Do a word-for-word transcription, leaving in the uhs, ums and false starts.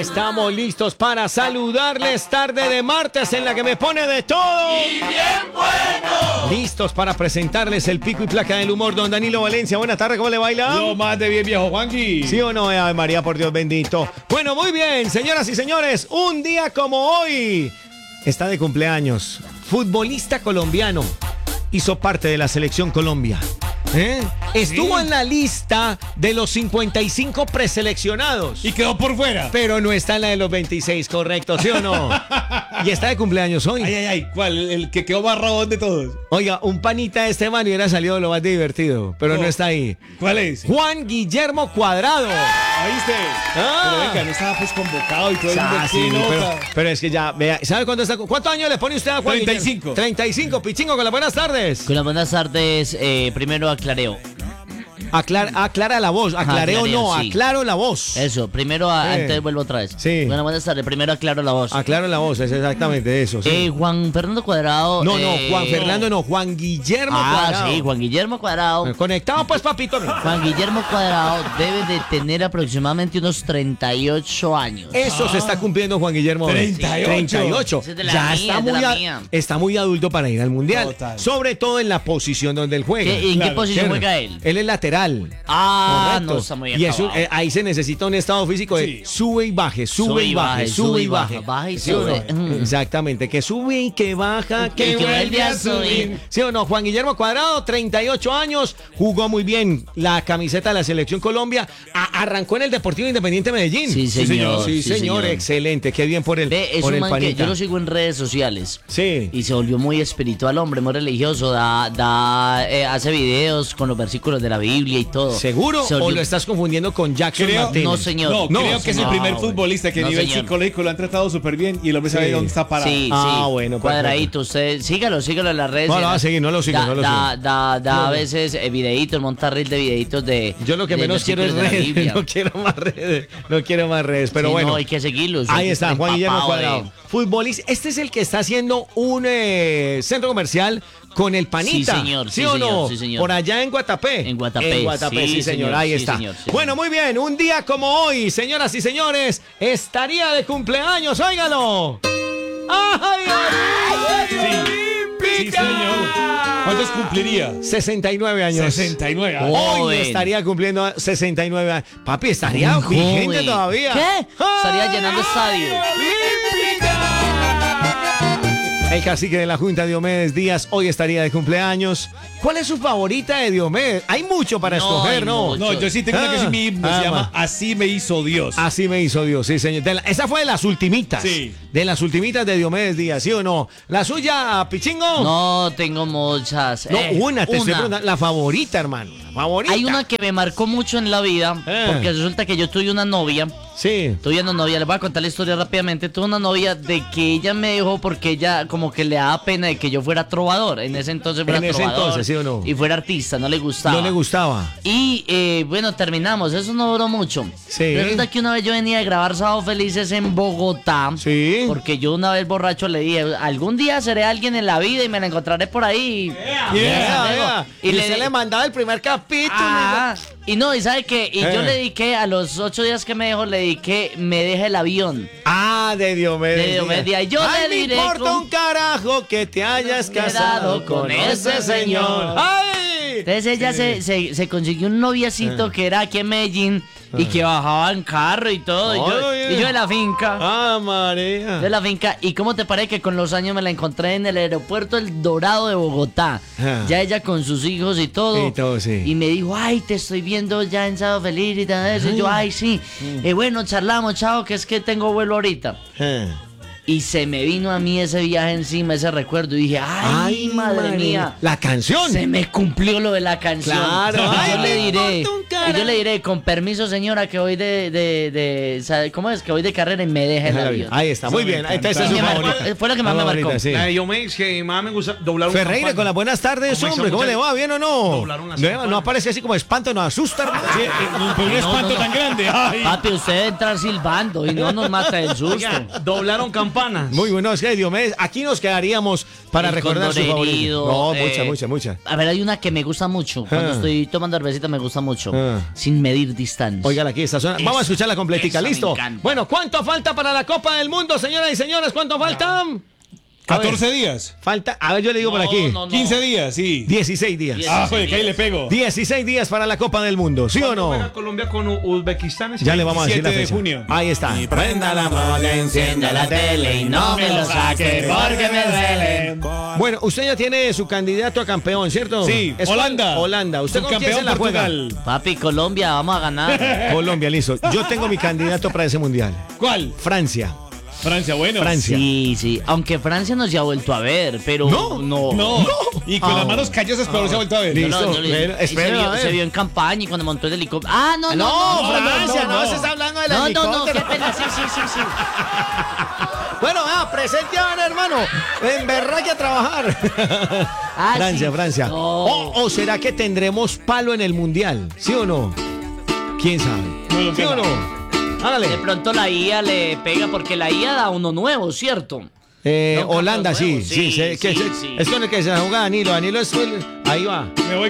Estamos listos para saludarles tarde de martes en la que me pone de todo. ¡Y bien bueno! Listos para presentarles el pico y placa del humor, don Danilo Valencia. Buenas tardes, ¿cómo le baila? Lo más de bien, viejo Juanqui. ¿Sí o no? Ave María, por Dios bendito. Bueno, muy bien, señoras y señores, un día como hoy está de cumpleaños. Futbolista colombiano. Hizo parte de la selección Colombia. ¿Eh? Estuvo Sí. en la lista de los cincuenta y cinco preseleccionados. Y quedó por fuera. Pero no está en la de los veintiséis, ¿correcto? ¿Sí o no? Y está de cumpleaños hoy. Ay, ay, ay. ¿Cuál? El, el que quedó más rabón de todos. Oiga, un panita de este man hubiera salido lo más divertido, pero no, No. está ahí. ¿Cuál es? Juan Guillermo Cuadrado. ¿Oíste? Ah. Pero venga, no estaba pues convocado y todo el mundo Ah, aquí, sí, nota. pero, pero es que ya, vea, ¿sabe cuánto está? ¿Cuántos años le pone usted a Juan treinta y Guillermo? cinco. treinta y cinco, Pichingo, con las buenas tardes. Con las buenas tardes, eh, primero aclareo. Aclara, aclara la voz, aclareo aclareo, no, sí. aclaro la voz. Eso, primero, a- Eh. antes vuelvo otra vez. Sí. Bueno, buenas tardes, primero aclaro la voz. Aclaro la voz, es exactamente eso. Sí. Eh, Juan Fernando Cuadrado. no, no, eh, Juan Fernando no, Juan Guillermo Ah, Cuadrado. sí, Juan Guillermo Cuadrado. Conectado pues, papito. Juan Guillermo Cuadrado debe de tener aproximadamente unos treinta y ocho años. Eso se está cumpliendo Juan Guillermo. hoy. treinta y ocho. treinta y ocho. Ese es de la Ya mía, está es de muy, la a- mía. está muy adulto para ir al mundial. Total. Sobre todo en la posición donde él juega. ¿Qué- ¿En Claro, qué posición ¿cierto? juega él? Él es lateral. Ah, Correcto. no, está muy Y eso, acabado. eh, ahí se necesita un estado físico de Sí. sube y baje, sube, y baje, sube y baje. baja y ¿Sí o no? sube. Mm. Exactamente, que sube y que baja, que, Y que vuelve vuelve a a subir. subir. ¿Sí o no? Juan Guillermo Cuadrado, treinta y ocho años, jugó muy bien la camiseta de la Selección Colombia, a- arrancó en el Deportivo Independiente Medellín. Sí, señor. Sí, sí, señor, señor. excelente, qué bien por el, Ve, es por un el man que panita. yo lo sigo en redes sociales. Sí. Y se volvió muy espiritual, hombre, muy religioso. Da, da, eh, hace videos con los versículos de la Biblia y todo. ¿Seguro Se o volvió- lo estás confundiendo con Jackson Creo- Martínez? No, señor. No, No, creo que es el no, primer güey. futbolista que a No, nivel señor. psicológico lo han tratado súper bien y el hombre sabe Sí. dónde está parado. Sí, Ah, sí. bueno, perfecto. Cuadradito, usted sígalo, sígalo en las redes. No, lo en va a la- seguir, no lo sigo, da, no lo da, sigo. Da, da No, a no. veces eh, videitos, monta reel de videitos de. Yo lo que de menos quiero es versículos de la redes, Biblia. no quiero más redes, no quiero más redes, pero Sí, bueno. no, hay que seguirlos. hay Ahí que está, estar Juan Guillermo empapado de- Cuadrado. Futbolista, este es el que está haciendo un eh, centro comercial con el Panita. Sí, señor, sí, o señor, no? sí, señor. Por allá en Guatapé. En Guatapé, En Guatapé, sí, sí, señor, señor, ahí sí, está. señor, sí, bueno, muy bien, un día como hoy, señoras y señores, estaría de cumpleaños, óigalo. ¡Ay, ay, Sí, señor. ¿Cuántos cumpliría? sesenta y nueve años. sesenta y nueve. Oh. Hoy Joven. estaría cumpliendo sesenta y nueve años. Papi, estaría Muy vigente joven. todavía. ¿Qué? Estaría llenando estadio. El cacique de la Junta, Diomedes Díaz, hoy estaría de cumpleaños. ¿Cuál es su favorita de Diomedes? Hay mucho para No, escoger, hay ¿no? mucho. No, yo sí tengo una que es mi himno, Ah, se llama ma. Así me hizo Dios. Así me hizo Dios, sí, señor. De la- esa fue de las ultimitas. Sí. De las ultimitas de Diomedes Díaz, ¿sí o no? ¿La suya, Pichingo? No, tengo muchas. No, Eh, una, te estoy una. preguntando. La favorita, hermano. La favorita. Hay una que me marcó mucho en la vida, Eh. porque resulta que yo tuve una novia, Sí. tuve una novia, les voy a contar la historia rápidamente, tuve una novia de que ella me dejó porque ella como que le daba pena de que yo fuera trovador, en ese entonces fuera En ese trovador, entonces, ¿sí o no? y fuera artista, no le gustaba. No le gustaba. Y eh, bueno, terminamos, eso no duró mucho. Sí. Resulta que una vez yo venía de grabar Sábado Felices en Bogotá. Sí. Porque yo una vez borracho le dije, algún día seré alguien en la vida y me la encontraré por ahí. Yeah, Yeah, yeah. Y Y, le- se le mandaba el primer capítulo. Ah, y no, y sabe qué, y Eh. yo le dediqué, a los ocho días que me dejó, le dediqué, me deja el avión. Ah, de Diomedes. De Diomedes Díaz. Yo Ay, le diré me importa con- un carajo que te hayas Quedado casado con, con ese ese señor. señor. ¡Ay! Entonces ella se, se, se consiguió un noviecito que era aquí en Medellín y que bajaba en carro y todo. Y yo, Ay. y yo de la finca. Ah, María. De la finca. ¿Y cómo te parece que con los años me la encontré en el aeropuerto El Dorado de Bogotá? Ah. Ya ella con sus hijos y todo. Y todo, sí. Y me dijo, ay, te estoy viendo ya en Sábado Feliz y todo eso. Y yo, ay, sí. Eh, bueno, charlamos, chao, que es que tengo vuelo ahorita. Ah. Y se me vino a mí ese viaje encima, ese recuerdo. Y dije, ay, madre María. mía. La canción. Se me cumplió lo de la canción. Claro. Y Ay, yo me le diré, importa un y carajo. yo le diré, con permiso señora, que voy de, de, de, ¿sabe ¿cómo es? Que voy de carrera y me deje el avión. Ahí está, muy Eso me bien. Ahí está, encanta. esa es Y su me marcó- favorita. fue la que más La me favorita, marcó. sí. La de Diomedes, que más me gusta doblar un Ferreira, campana. con las buenas tardes, Como hombre. hizo ¿Cómo le mucha- va? ¿Bien o no? Doblaron las No, campanas. no aparece así como espanto, nos asusta, hermano. Sí, eh, con un No, espanto no, no. tan grande. Ay. Papi, usted debe entrar silbando y no nos mata el susto. Oiga, doblaron campanas. Muy bueno, es que Diomedes, aquí nos quedaríamos para El recordar su Condor favorito. Herido, No, eh, mucha, mucha, mucha. A ver, hay una que me gusta mucho. Cuando Ah. estoy tomando cervecita me gusta mucho. Ah. Ah. sin medir distancia. Óigala aquí, esta zona. Eso, Vamos a escucharla completica, eso me ¿listo? encanta. Bueno, ¿cuánto falta para la Copa del Mundo, señoras y señores? ¿Cuánto falta? A ver, catorce días. falta, a ver, yo le digo por aquí. No, no, no. quince días, sí. dieciséis días. Diez. Ah, oye, que ahí le pego. dieciséis días para la Copa del Mundo, ¿sí o no? Juega Colombia con U- Uzbekistán. Ya le vamos a decir la veintisiete de fecha. junio. Ahí está. Prenda la mola, encienda la tele y no me lo saque porque me duele. Bueno, usted ya tiene su candidato a campeón, ¿cierto? Sí, ¿Es Holanda. cuál? Holanda. ¿Usted con quién Subcampeón se la juega? Portugal. Papi, Colombia, vamos a ganar. Colombia, listo. Yo tengo mi candidato para ese mundial. ¿Cuál? Francia. Francia, bueno. Francia. Sí, sí. Aunque Francia nos ya ha vuelto a ver, pero No, no. No. Y con Ah. las manos callosas, pero no se ha vuelto a ver. Listo. No, no, no, Pero, y espera, se, a vio, ver. se vio en campaña y cuando montó el helicóptero. Ah, no, no, No, no. Francia, no, no, no. se está hablando del No, no, no, helicóptero. qué pena, sí, sí, sí, sí. Bueno, ah, presente ahora, hermano. En verdad que a trabajar. Ah, Francia, sí. Francia. No. O, ¿O será que tendremos palo en el mundial? ¿Sí o no? ¿Quién sabe? No lo ¿Sí o sé. no? De Hágale. pronto la I A le pega porque la I A da uno nuevo, ¿cierto? Eh, No, Holanda, campeón sí, nuevo. sí, Sí, se- que sí, se- sí. es con el que se juega Danilo. Danilo es el- ahí va. Me voy